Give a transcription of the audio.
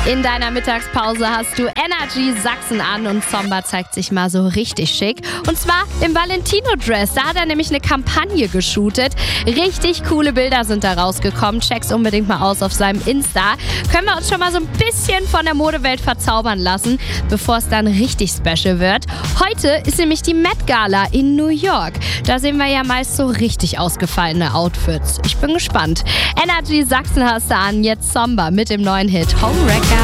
In deiner Mittagspause hast du Energy Sachsen an und Zomba zeigt sich mal so richtig schick. Und zwar im Valentino-Dress. Da hat er nämlich eine Kampagne geshootet. Richtig coole Bilder sind da rausgekommen. Check's unbedingt mal aus auf seinem Insta. Können wir uns schon mal so ein bisschen von der Modewelt verzaubern lassen, bevor es dann richtig special wird. Heute ist nämlich die Met Gala in New York. Da sehen wir ja meist so richtig ausgefallene Outfits. Ich bin gespannt. Energy Sachsen hast du an, jetzt Zomba mit dem neuen Hit Home Wrecker.